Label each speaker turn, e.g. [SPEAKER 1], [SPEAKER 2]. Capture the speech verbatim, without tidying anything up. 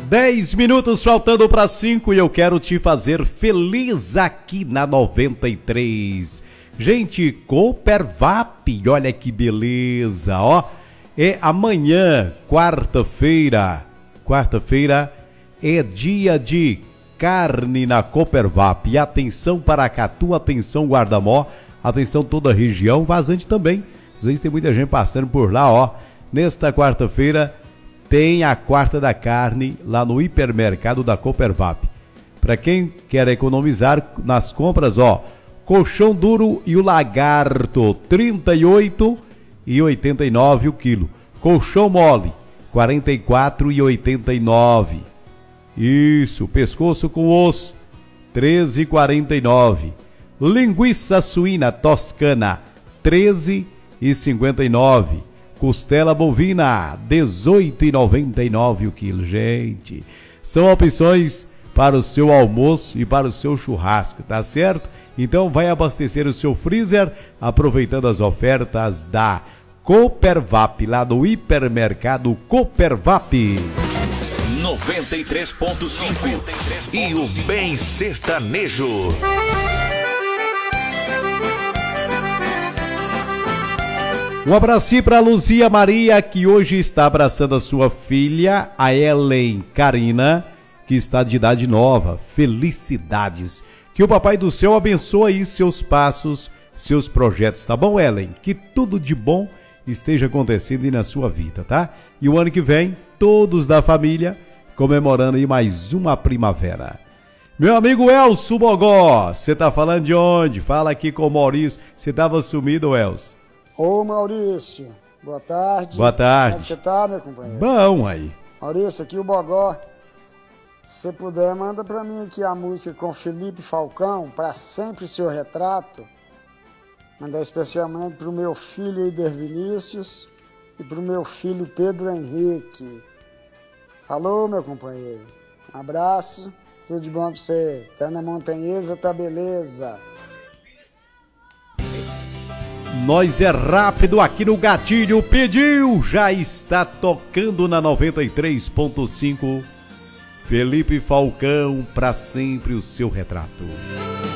[SPEAKER 1] Dez minutos faltando para cinco e eu quero te fazer feliz aqui na noventa e três. Gente, Copervap, olha que beleza, ó. É amanhã, quarta-feira. Quarta-feira é dia de carne na Copervap. Atenção Paracatu, atenção Guardamó, atenção toda a região, Vazante também. Às vezes tem muita gente passando por lá, ó. Nesta quarta-feira tem a quarta da carne lá no hipermercado da Copervap. Para quem quer economizar nas compras, ó, colchão duro e o lagarto, trinta e oito e oitenta e nove o quilo. Colchão mole, quarenta e quatro e oitenta e nove. Isso, pescoço com osso, treze e quarenta e nove. Linguiça suína toscana, treze e cinquenta e nove. Costela bovina, dezoito e noventa e nove o quilo. Gente, são opções para o seu almoço e para o seu churrasco, tá certo? Então vai abastecer o seu freezer aproveitando as ofertas da Copervap, lá do hipermercado Copervap.
[SPEAKER 2] noventa e três ponto cinco e o Bem Sertanejo.
[SPEAKER 1] Um abracinho para Luzia Maria, que hoje está abraçando a sua filha, a Ellen Karina, que está de idade nova. Felicidades. Que o Papai do Céu abençoe aí seus passos, seus projetos, tá bom, Ellen? Que tudo de bom esteja acontecendo aí na sua vida, tá? E o ano que vem, todos da família comemorando aí mais uma primavera. Meu amigo Elcio Bogó, você tá falando de onde? Fala aqui com o Maurício. Você tava sumido, Elcio?
[SPEAKER 3] Ô Maurício, boa tarde.
[SPEAKER 1] Boa tarde.
[SPEAKER 3] Como é que você tá, meu companheiro?
[SPEAKER 1] Bom aí.
[SPEAKER 3] Maurício, aqui o Bogó. Se você puder, manda pra mim aqui a música com Felipe Falcão, Pra Sempre Seu Retrato. Mandar especialmente pro meu filho Eider Vinícius e pro meu filho Pedro Henrique. Falou, meu companheiro. Um abraço, tudo de bom pra você. Tá na montanhesa, tá beleza.
[SPEAKER 1] Nós é rápido aqui no gatilho, pediu, já está tocando na noventa e três ponto cinco. Felipe Falcão, Pra Sempre o Seu Retrato.